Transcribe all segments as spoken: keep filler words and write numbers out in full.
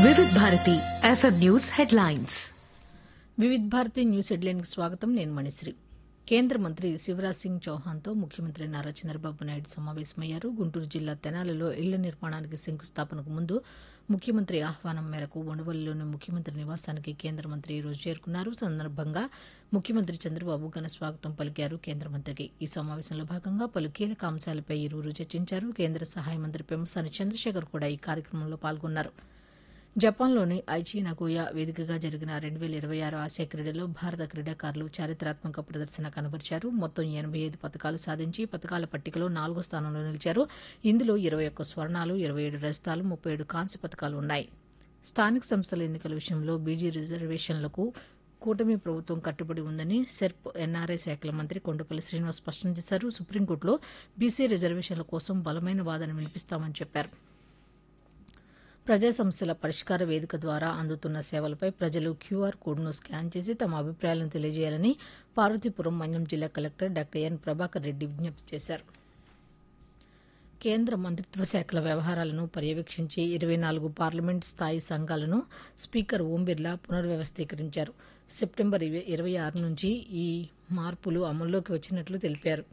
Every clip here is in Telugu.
వివిధ భారతి ఎఫ్ఎం న్యూస్ హెడ్లైన్స్. వివిధ భారతి న్యూస్ హెడ్లైన్కి స్వాగతం. నేను మణిశ్రీ. కేంద్ర మంత్రి శివరాజ్ సింగ్ చౌహాన్తో ముఖ్యమంత్రి నారా చంద్రబాబు నాయుడు సమావేశమయ్యారు. గుంటూరు జిల్లా తెనాలిలో ఇళ్ల నిర్మాణానికి శంకుస్థాపనకు ముందు ముఖ్యమంత్రి ఆహ్వానం మేరకు ఉండవల్లిలోని ముఖ్యమంత్రి నివాసానికి కేంద్ర మంత్రి ఈ రోజు చేరుకున్నారు. సందర్భంగా ముఖ్యమంత్రి చంద్రబాబు ఘన స్వాగతం పలికారు కేంద్ర మంత్రికి. ఈ సమావేశంలో భాగంగా పలు కీలక అంశాలపై ఇరువురు చర్చించారు. కేంద్ర సహాయ మంత్రి పెమ్మసాని చంద్రశేఖర్ కూడా ఈ కార్యక్రమంలో పాల్గొన్నారు. జపాన్లోని ఐచి నగోయా వేదికగా జరిగిన రెండు వేల ఇరవై ఆరు ఆసియా క్రీడల్లో భారత క్రీడాకారులు చారిత్రాత్మక ప్రదర్శన కనబరిచారు. మొత్తం ఎనభై ఐదు పథకాలు సాధించి పథకాల పట్టికలో నాలుగో స్థానంలో నిలిచారు. ఇందులో ఇరవై ఒక్క స్వర్ణాలు, ఇరవై ఏడు రజతాలు, ముప్పై ఏడు కాంస్య పథకాలు ఉన్నాయి. స్థానిక సంస్థల ఎన్నికల విషయంలో బీజీ రిజర్వేషన్లకు కూటమి ప్రభుత్వం కట్టుబడి ఉందని సెర్ప్ ఎన్ఆర్ఐ శాఖల మంత్రి కొండపల్లి శ్రీనివాస్ స్పష్టం చేశారు. సుప్రీంకోర్టులో బీసీ రిజర్వేషన్ల కోసం బలమైన వాదన వినిపిస్తామని చెప్పారు. ప్రజా సమస్యల పరిష్కార వేదిక ద్వారా అందుతున్న సేవలపై ప్రజలు క్యూఆర్ కోడ్ను స్కాన్ చేసి తమ అభిప్రాయాలను తెలియజేయాలని పార్వతీపురం మన్యం జిల్లా collector doctor N Prabhakar Reddy విజ్ఞప్తి చేశారు. కేంద్ర మంత్రిత్వ శాఖల వ్యవహారాలను పర్యవేక్షించే ఇరవై నాలుగు పార్లమెంట్ స్థాయి సంఘాలను స్పీకర్ ఓం బిర్లా పునర్వ్యవస్థీకరించారు. సెప్టెంబర్ ఇరవై ఆరు నుంచి ఈ మార్పులు అమల్లోకి వచ్చినట్లు తెలిపారు.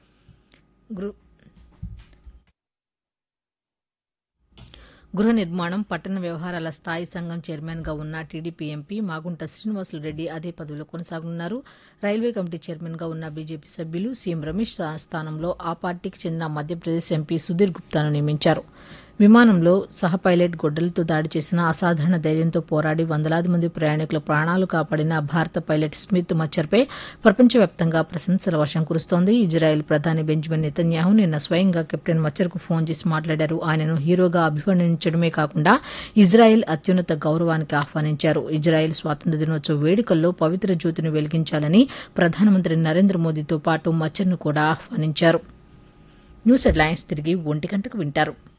గృహ నిర్మాణం, పట్టణ వ్యవహారాల స్థాయి సంఘం చైర్మన్గా ఉన్న టీడీపీ ఎంపీ మాగుంట శ్రీనివాసులురెడ్డి అదే పదవిలో కొనసాగనున్నారు. రైల్వే కమిటీ చైర్మన్గా ఉన్న బీజేపీ సభ్యులు సీఎం రమేష్ స్థానంలో ఆ పార్టీకి చెందిన మధ్యప్రదేశ్ ఎంపీ సుధీర్ గుప్తాను నియమించారు. విమానంలో సహ పైలట్ గొడ్డలతో దాడి చేసిన అసాధారణ ధైర్యంతో పోరాడి వందలాది మంది ప్రయాణికుల ప్రాణాలు కాపాడిన భారత పైలట్ స్మిత్ మచ్చర్పై ప్రపంచవ్యాప్తంగా ప్రశంసల వర్షం కురుస్తోంది. ఇజ్రాయెల్ ప్రధాని బెంజమిన్ నెతన్యాహు నిన్న స్వయంగా కెప్టెన్ మచ్చర్కు ఫోన్ చేసి మాట్లాడారు. ఆయనను హీరోగా అభివర్ణించడమే కాకుండా ఇజ్రాయెల్ అత్యున్నత గౌరవానికి ఆహ్వానించారు. ఇజ్రాయెల్ స్వాతంత్ర్య దినోత్సవ వేడుకల్లో పవిత్ర జ్యోతిని వెలిగించాలని ప్రధానమంత్రి నరేంద్ర మోదీతో పాటు మచ్చర్ను కూడా ఆహ్వానించారు. న్యూస్ హెడ్లైన్స్ తిరిగి ఒంటి గంటకు వింటారు.